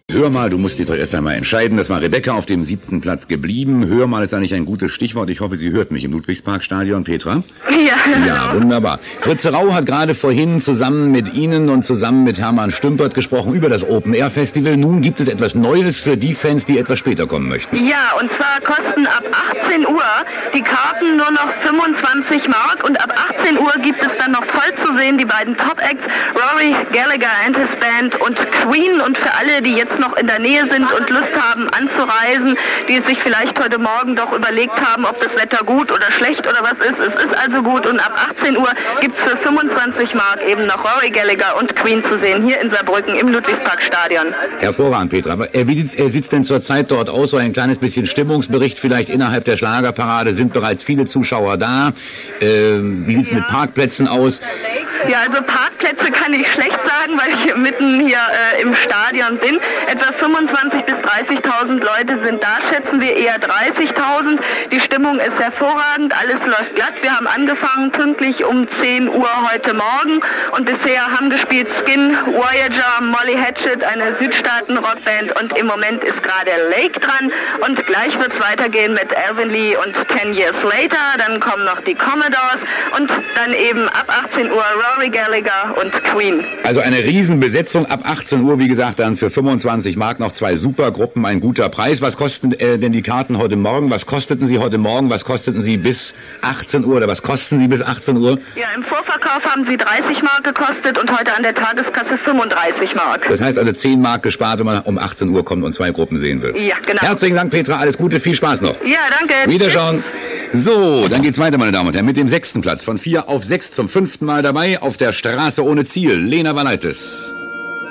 Hör mal, du musst dich doch erst einmal entscheiden. Das war Rebecca auf dem 7. Platz geblieben. Hör mal ist eigentlich ein gutes Stichwort. Ich hoffe, sie hört mich im Ludwigsparkstadion, Petra. Ja. Ja, wunderbar. Fritze Rau hat gerade vorhin zusammen mit Ihnen und zusammen mit Hermann Stümpert gesprochen über das Open Air Festival. Nun gibt es etwas Neues für die Fans, die etwas später kommen möchten. Ja, und zwar kosten ab 18 Uhr die Karten nur noch 25 Mark und ab 18 Uhr gibt es dann noch voll zu sehen die beiden Top-Acts, Rory Gallagher and his Band und Queen. Und für alle, die jetzt noch in der Nähe sind und Lust haben anzureisen, die es sich vielleicht heute Morgen doch überlegt haben, ob das Wetter gut oder schlecht oder was ist. Es ist also gut und ab 18 Uhr gibt es für 25 Mark eben noch Rory Gallagher und Queen zu sehen, hier in Saarbrücken im Ludwigsparkstadion. Hervorragend, Petra. Aber wie sieht's denn zurzeit dort aus? So ein kleines bisschen Stimmungsbericht vielleicht innerhalb der Schlagerparade. Sind bereits viele Zuschauer da? Wie sieht's mit Parkplätzen aus? Ja, also Parkplätze kann ich schlecht sagen, weil ich mitten hier im Stadion bin. Etwa 25.000 bis 30.000 Leute sind da, schätzen wir eher 30.000. Die Stimmung ist hervorragend, alles läuft glatt. Wir haben angefangen pünktlich um 10 Uhr heute Morgen und bisher haben gespielt Skin, Voyager, Molly Hatchet, eine Südstaaten-Rockband und im Moment ist gerade Lake dran und gleich wird es weitergehen mit Alvin Lee und 10 Years Later. Dann kommen noch die Commodores und dann eben ab 18 Uhr Rory Gallagher und Queen. Also eine Riesenbesetzung ab 18 Uhr, wie gesagt, dann für 25 Mark noch 2 Supergruppen, ein guter Preis. Was kosten denn die Karten heute Morgen? Was kosteten sie heute Morgen? Was kosteten sie bis 18 Uhr oder was kosten sie bis 18 Uhr? Ja, im Vorverkauf haben sie 30 Mark gekostet und heute an der Tageskasse 35 Mark. Das heißt also 10 Mark gespart, wenn man um 18 Uhr kommt und 2 Gruppen sehen will. Ja, genau. Herzlichen Dank, Petra. Alles Gute, viel Spaß noch. Ja, danke. Wiederschauen. So, dann geht's weiter, meine Damen und Herren, mit dem 6. Platz. Von 4 auf 6 zum 5. Mal dabei auf der Straße ohne Ziel. Lena Valaitis.